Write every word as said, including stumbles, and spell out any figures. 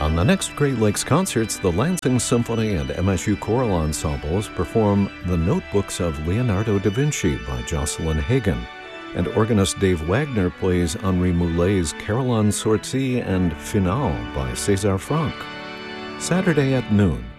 On the next Great Lakes Concerts, the Lansing Symphony and M S U Choral Ensembles perform The Notebooks of Leonardo da Vinci by Jocelyn Hagan, and organist Dave Wagner plays Henri Moulet's Caroline Sortie and Finale by César Franck. Saturday at noon,